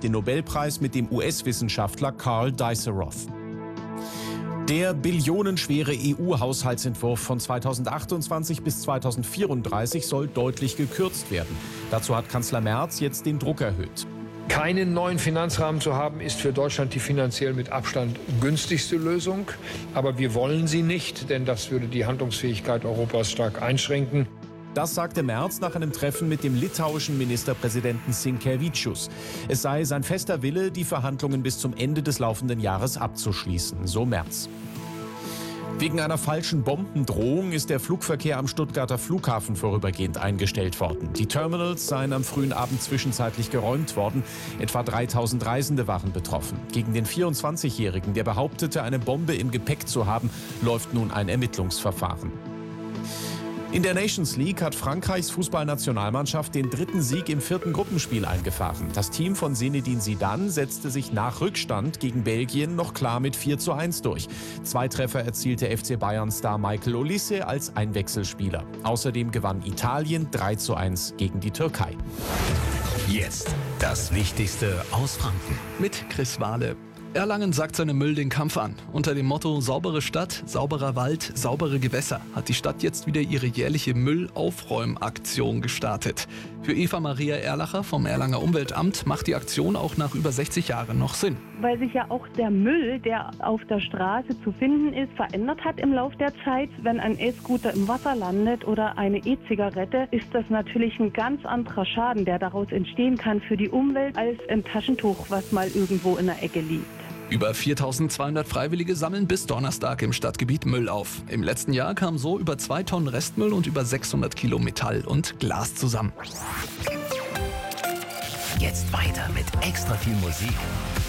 den Nobelpreis mit dem US-Wissenschaftler Carl Dieseroth. Der billionenschwere EU-Haushaltsentwurf von 2028 bis 2034 soll deutlich gekürzt werden. Dazu hat Kanzler Merz jetzt den Druck erhöht. Keinen neuen Finanzrahmen zu haben, ist für Deutschland die finanziell mit Abstand günstigste Lösung. Aber wir wollen sie nicht, denn das würde die Handlungsfähigkeit Europas stark einschränken. Das sagte Merz nach einem Treffen mit dem litauischen Ministerpräsidenten Sinkevičius. Es sei sein fester Wille, die Verhandlungen bis zum Ende des laufenden Jahres abzuschließen, so Merz. Wegen einer falschen Bombendrohung ist der Flugverkehr am Stuttgarter Flughafen vorübergehend eingestellt worden. Die Terminals seien am frühen Abend zwischenzeitlich geräumt worden. Etwa 3000 Reisende waren betroffen. Gegen den 24-Jährigen, der behauptete, eine Bombe im Gepäck zu haben, läuft nun ein Ermittlungsverfahren. In der Nations League hat Frankreichs Fußballnationalmannschaft den 3. Sieg im 4. Gruppenspiel eingefahren. Das Team von Zinedine Zidane setzte sich nach Rückstand gegen Belgien noch klar mit 4:1 durch. 2 Treffer erzielte FC Bayern-Star Michael Olise als Einwechselspieler. Außerdem gewann Italien 3:1 gegen die Türkei. Jetzt das Wichtigste aus Franken. Mit Chris Wahle. Erlangen sagt seinem Müll den Kampf an. Unter dem Motto Saubere Stadt, sauberer Wald, saubere Gewässer hat die Stadt jetzt wieder ihre jährliche Müllaufräumaktion gestartet. Für Eva Maria Erlacher vom Erlanger Umweltamt macht die Aktion auch nach über 60 Jahren noch Sinn. Weil sich ja auch der Müll, der auf der Straße zu finden ist, verändert hat im Laufe der Zeit. Wenn ein E-Scooter im Wasser landet oder eine E-Zigarette, ist das natürlich ein ganz anderer Schaden, der daraus entstehen kann für die Umwelt, als ein Taschentuch, was mal irgendwo in der Ecke liegt. Über 4.200 Freiwillige sammeln bis Donnerstag im Stadtgebiet Müll auf. Im letzten Jahr kamen so über 2 Tonnen Restmüll und über 600 Kilo Metall und Glas zusammen. Jetzt weiter mit extra viel Musik.